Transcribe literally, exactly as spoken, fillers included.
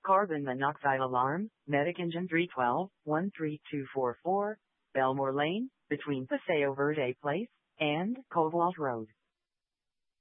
Carbon monoxide alarm, Medic Engine three one two, one three two four four, Belmore Lane, between Paseo Verde Place and Cobalt Road.